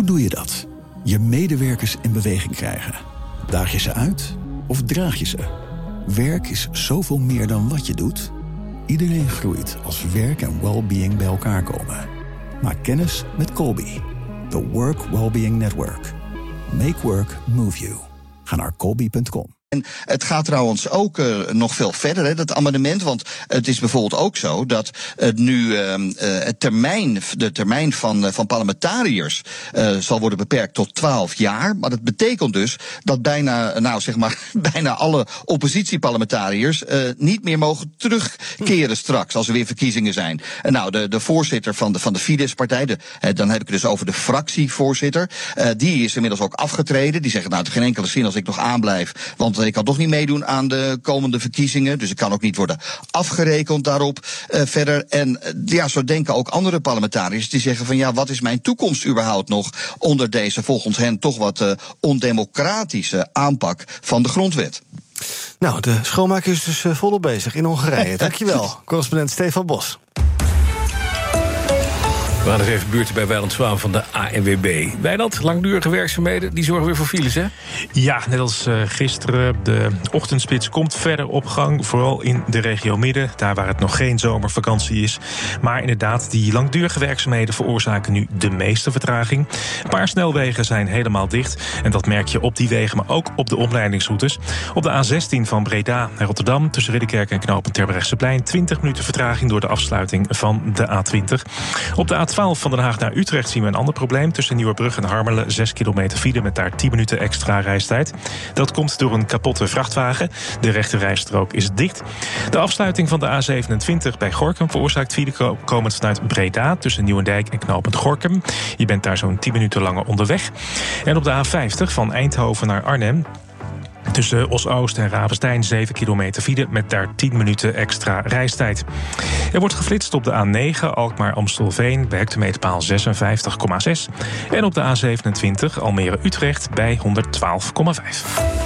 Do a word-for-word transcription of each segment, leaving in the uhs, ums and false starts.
Hoe doe je dat? Je medewerkers in beweging krijgen. Daag je ze uit of draag je ze? Werk is zoveel meer dan wat je doet. Iedereen groeit als werk en well-being bij elkaar komen. Maak kennis met Colby, the Work Wellbeing Network. Make work move you. Ga naar colby punt com. En het gaat trouwens ook uh, nog veel verder, hè, dat amendement. Want het is bijvoorbeeld ook zo dat het nu uh, uh, het termijn, de termijn van, uh, van parlementariërs uh, zal worden beperkt tot twaalf jaar. Maar dat betekent dus dat bijna, nou zeg maar, bijna alle oppositieparlementariërs uh, niet meer mogen terugkeren straks als er weer verkiezingen zijn. En nou, de, de voorzitter van de, van de Fidesz-partij, de, uh, dan heb ik het dus over de fractievoorzitter, uh, die is inmiddels ook afgetreden. Die zegt, nou, het heeft geen enkele zin als ik nog aanblijf, want ik kan toch niet meedoen aan de komende verkiezingen. Dus ik kan ook niet worden afgerekend daarop uh, verder. En uh, ja, zo denken ook andere parlementariërs die zeggen van ja, wat is mijn toekomst überhaupt nog onder deze volgens hen toch wat uh, ondemocratische aanpak van de grondwet. Nou, de schoonmaak is dus uh, volop bezig in Hongarije. Dankjewel, correspondent Stefan Bos. We gaan eens even buurten bij Wijnand Zwaan van de A N W B. Wijnand, langdurige werkzaamheden, die zorgen weer voor files, hè? Ja, net als uh, gisteren. De ochtendspits komt verder op gang, vooral in de regio Midden, daar waar het nog geen zomervakantie is. Maar inderdaad, die langdurige werkzaamheden veroorzaken nu de meeste vertraging. Een paar snelwegen zijn helemaal dicht. En dat merk je op die wegen, maar ook op de omleidingsroutes. Op de A zestien van Breda naar Rotterdam, tussen Ridderkerk en knooppunt Terbrechtseplein, twintig minuten vertraging door de afsluiting van de A twintig. Op de A twaalf van Den Haag naar Utrecht zien we een ander probleem. Tussen Nieuwerbrug en Harmelen, zes kilometer file met daar tien minuten extra reistijd. Dat komt door een kapotte vrachtwagen. De rechte rijstrook is dicht. De afsluiting van de A zevenentwintig bij Gorinchem veroorzaakt file komend vanuit Breda tussen Nieuwendijk en knooppunt Gorinchem. Je bent daar zo'n tien minuten langer onderweg. En op de A vijftig van Eindhoven naar Arnhem, tussen Os-Oost en Ravenstein zeven kilometer file met daar tien minuten extra reistijd. Er wordt geflitst op de A negen Alkmaar-Amstelveen bij hectometerpaal zesenvijftig komma zes. En op de A zevenentwintig Almere-Utrecht bij honderdtwaalf komma vijf.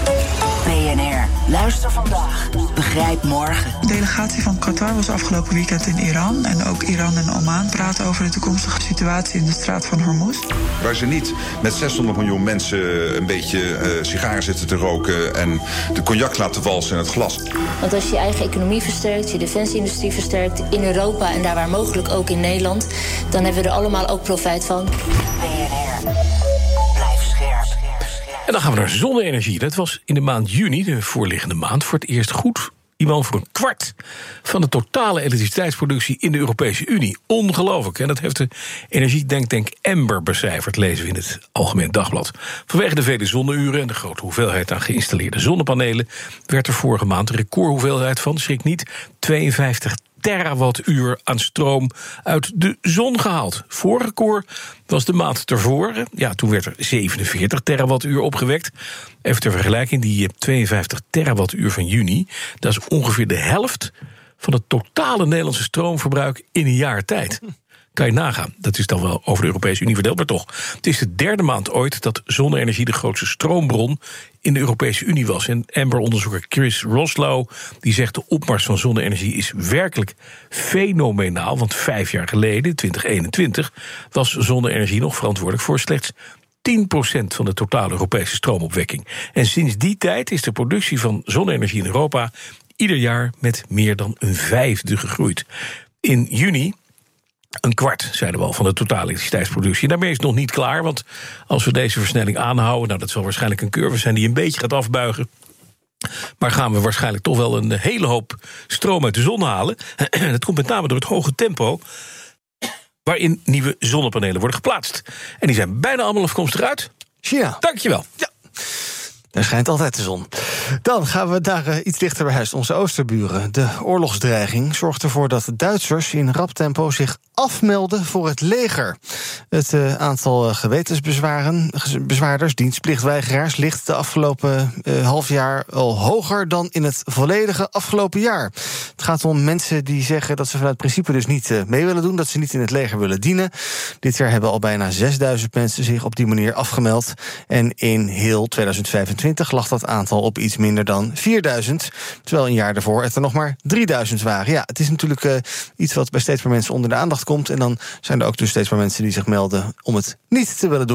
B N R. Luister vandaag. Begrijp morgen. De delegatie van Qatar was afgelopen weekend in Iran. En ook Iran en Oman praten over de toekomstige situatie in de straat van Hormuz. Waar ze niet met zeshonderd miljoen mensen een beetje uh, sigaren zitten te roken en de cognac laten walsen in het glas. Want als je je eigen economie versterkt, je defensieindustrie versterkt in Europa en daar waar mogelijk ook in Nederland, dan hebben we er allemaal ook profijt van. B N R. Blijf scherp. En dan gaan we naar zonne-energie. Dat was in de maand juni, de voorliggende maand, voor het eerst goed iemand voor een kwart van de totale elektriciteitsproductie in de Europese Unie. Ongelooflijk. En dat heeft de energiedenktank Ember becijferd, lezen we in het Algemeen Dagblad. Vanwege de vele zonneuren en de grote hoeveelheid aan geïnstalleerde zonnepanelen werd er vorige maand een recordhoeveelheid van, schrik niet, tweeënvijftig terawattuur aan stroom uit de zon gehaald. Vorige record was de maand tevoren. Ja, toen werd er zevenenveertig terawattuur opgewekt. Even ter vergelijking, die tweeënvijftig terawattuur van juni, dat is ongeveer de helft van het totale Nederlandse stroomverbruik in een jaar tijd. Kan je nagaan. Dat is dan wel over de Europese Unie verdeeld, maar toch. Het is de derde maand ooit dat zonne-energie de grootste stroombron in de Europese Unie was. En Ember-onderzoeker Chris Roslau die zegt de opmars van zonne-energie is werkelijk fenomenaal. Want vijf jaar geleden, twintig eenentwintig, was zonne-energie nog verantwoordelijk voor slechts tien procent van de totale Europese stroomopwekking. En sinds die tijd is de productie van zonne-energie in Europa ieder jaar met meer dan een vijfde gegroeid. In juni een kwart, zeiden we al, van de totale elektriciteitsproductie. En daarmee is het nog niet klaar, want als we deze versnelling aanhouden, nou, dat zal waarschijnlijk een curve zijn die een beetje gaat afbuigen, maar gaan we waarschijnlijk toch wel een hele hoop stroom uit de zon halen. Dat komt met name door het hoge tempo waarin nieuwe zonnepanelen worden geplaatst. En die zijn bijna allemaal afkomstig uit China. Dankjewel. Ja. Er schijnt altijd de zon. Dan gaan we daar uh, iets dichter bij huis, onze oosterburen. De oorlogsdreiging zorgt ervoor dat de Duitsers in rap tempo zich afmelden voor het leger. Het uh, aantal uh, gewetensbezwaren, bezwaarders, dienstplichtweigeraars, ligt de afgelopen uh, half jaar al hoger dan in het volledige afgelopen jaar. Het gaat om mensen die zeggen dat ze vanuit principe dus niet uh, mee willen doen, dat ze niet in het leger willen dienen. Dit jaar hebben al bijna zesduizend mensen zich op die manier afgemeld. En in heel tweeduizend vijfentwintig lag dat aantal op iets minder dan vierduizend. Terwijl een jaar daarvoor het er nog maar drieduizend waren. Ja, het is natuurlijk uh, iets wat bij steeds meer mensen onder de aandacht komt. En dan zijn er ook dus steeds meer mensen die zich melden om het niet te willen doen.